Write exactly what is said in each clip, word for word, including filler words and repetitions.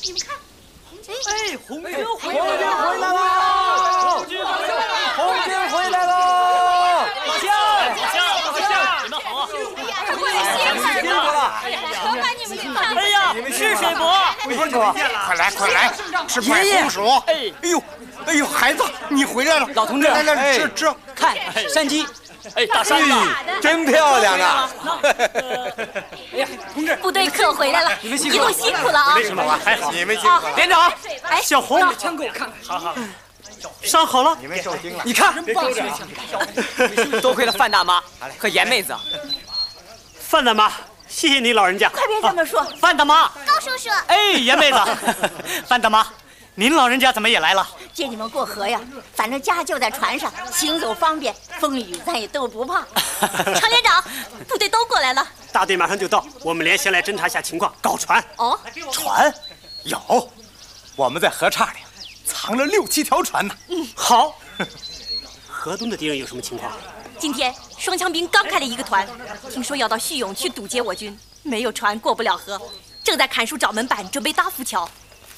你们看， 哎，红军回来了！ 红军回来了！红军回来了！红军回来了！老乡，老乡，老乡，你们好啊！ 辛苦了，都把你们给看。 哎呀，是水伯， 公主，快来快来，吃块红薯。哎，哎呦，哎呦，孩子，你回来了， 老同志， 来来吃吃， 看山鸡。 哎，大山子真漂亮啊！ 哎呀，同志， 部队可回来了， 你们辛苦， 一路辛苦了啊！ 为什么啊？还好，你们辛苦了。 连长， 哎， 小红，把枪给我看看。好好，伤好了？ 你们受惊了。 你看，多亏了范大妈和严妹子。范大妈，谢谢你老人家。 快别这么说， 范大妈， 高叔叔。 哎，严妹子，范大妈。 您老人家怎么也来了？ 接你们过河呀，反正家就在船上，行走方便，风雨咱也都不怕。常连长，部队都过来了， 大队马上就到，我们连先来侦查一下情况，搞船。 哦， 船有，我们在河岔里藏了六七条船呢。 嗯，好。河东的敌人有什么情况？ 今天双枪兵刚开了一个团，听说要到叙永去堵截我军，没有船过不了河，正在砍树找门板，准备搭浮桥。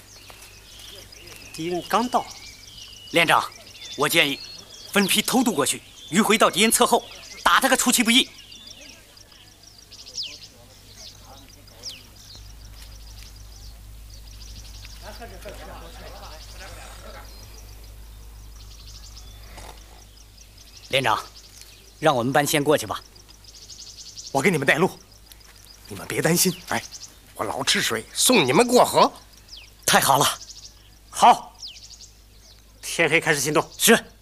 敌人刚到， 连长，我建议分批偷渡过去，迂回到敌人侧后，打他个出其不意。连长，让我们班先过去吧。 我给你们带路，你们别担心。哎，我老吃水，送你们过河。 太好了。 好，天黑开始行动。 是。